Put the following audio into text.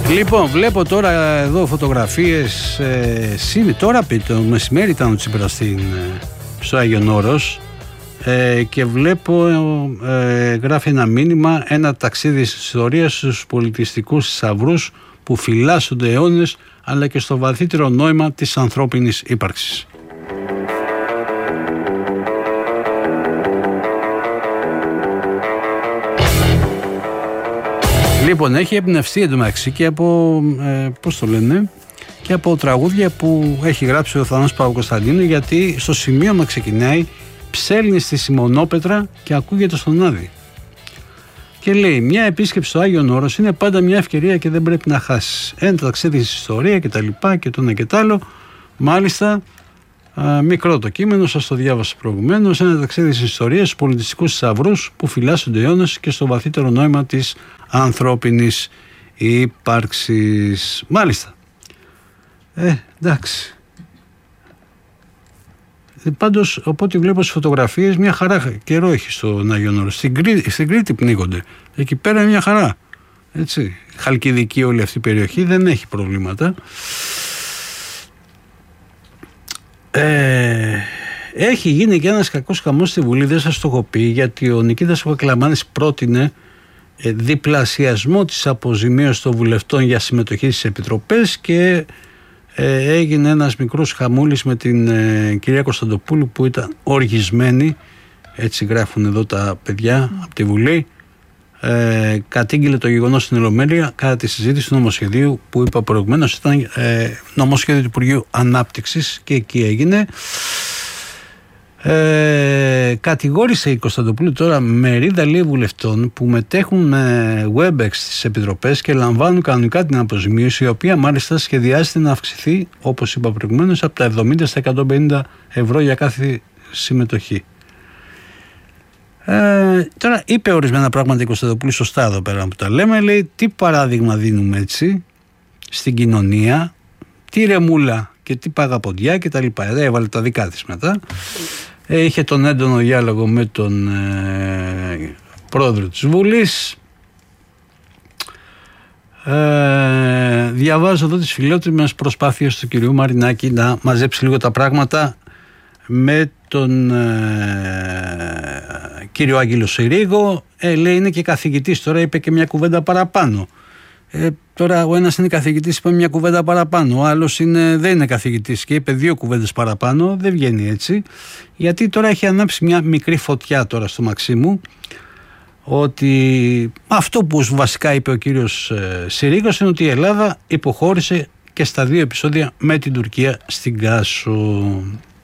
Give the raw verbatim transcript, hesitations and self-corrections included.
Λοιπόν, βλέπω τώρα εδώ φωτογραφίες. Ε, σήμερα, τώρα το μεσημέρι ήταν ο Τσίπρας στην, στο Άγιον Όρος ε, και βλέπω ε, γράφει ένα μήνυμα, ένα ταξίδι της ιστορίας στους πολιτιστικούς θησαυρούς που φυλάσσονται αιώνες, αλλά και στο βαθύτερο νόημα της ανθρώπινης ύπαρξης. Λοιπόν, έχει εμπνευστεί εντωμεταξύ και από, ε, πώς το λένε, και από τραγούδια που έχει γράψει ο Θανάσης Παπακοσταντίνου, γιατί στο σημείωμα ξεκινάει, ψέλνει στη Σιμωνόπετρα και ακούγεται στον Άδη. Και λέει, μια επίσκεψη στο Άγιον Όρος είναι πάντα μια ευκαιρία και δεν πρέπει να χάσεις. Ένα ταξίδι στην ιστορία και τα λοιπά και το ένα και το άλλο. Μάλιστα, α, μικρό το κείμενο, σας το διάβασα προηγουμένως. Ένα ταξίδι στην ιστορία, στους πολιτιστικούς θησαυρούς που φυλάσσονται αιώνες και στο βαθύτερο νόημα της ανθρώπινης ύπαρξης. Μάλιστα. Ε, εντάξει. Ε, πάντως, από ό,τι βλέπω στις φωτογραφίες, μια χαρά καιρό έχει στον Άγιον Όρος. Στην, Κρή, στην Κρήτη πνίγονται. Εκεί πέρα είναι μια χαρά. Έτσι. Χαλκιδική όλη αυτή η περιοχή δεν έχει προβλήματα. Ε, έχει γίνει και ένας κακός χαμός στη Βουλή, δεν σας το έχω πει, γιατί ο Νικήτας Κακλαμάνης πρότεινε ε, διπλασιασμό της αποζημίωσης των βουλευτών για συμμετοχή στις επιτροπές και ε, έγινε ένας μικρός χαμούλης με την ε, κυρία Κωνσταντοπούλου που ήταν οργισμένη, έτσι γράφουν εδώ τα παιδιά από τη Βουλή. Ε, κατήγγειλε το γεγονός στην Ολομέλεια κατά τη συζήτηση του νομοσχεδίου που είπα προηγουμένως, ήταν ε, νομοσχέδιο του Υπουργείου Ανάπτυξης και εκεί έγινε. Ε, κατηγόρησε η Κωνσταντοπούλου τώρα μερίδα λίγων βουλευτών που μετέχουν με Webex στις επιτροπές και λαμβάνουν κανονικά την αποζημίωση, η οποία μάλιστα σχεδιάζεται να αυξηθεί, όπως είπα προηγουμένως, από τα εβδομήντα στα εκατόν πενήντα ευρώ για κάθε συμμετοχή. Ε, τώρα είπε ορισμένα πράγματα η Κωνσταντοπούλου σωστά εδώ πέρα που τα λέμε. Λέει, τι παράδειγμα δίνουμε έτσι στην κοινωνία, τι ρεμούλα και τι παγαποντιά και τα λοιπά. Εδώ έβαλε τα δικά της μετά. Ε, είχε τον έντονο διάλογο με τον ε, πρόεδρο της Βουλής. Ε, διαβάζω εδώ τις φιλότιμες προσπάθειες του κυρίου Μαρινάκη να μαζέψει λίγο τα πράγματα με τον ε, κύριο Άγγελο Συρίγο. Ε, λέει είναι και καθηγητής, τώρα είπε και μια κουβέντα παραπάνω. Ε, τώρα ο ένας είναι καθηγητής, είπε μια κουβέντα παραπάνω, ο άλλος είναι, δεν είναι καθηγητής και είπε δύο κουβέντες παραπάνω. Δεν βγαίνει έτσι, γιατί τώρα έχει ανάψει μια μικρή φωτιά τώρα στο Μαξίμου, ότι αυτό που βασικά είπε ο κύριος ε, Συρίγος είναι ότι η Ελλάδα υποχώρησε και στα δύο επεισόδια με την Τουρκία στην Κάσο.